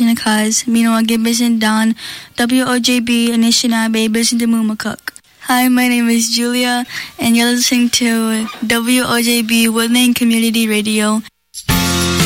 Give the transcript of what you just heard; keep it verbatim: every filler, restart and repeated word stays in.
Bisin Kaz, Minoage Bisin Dan, W O J B, Anishinaabe, Bisin Demumakuk. Hi, my name is Julia, and you're listening to W O J B Woodland Community Radio,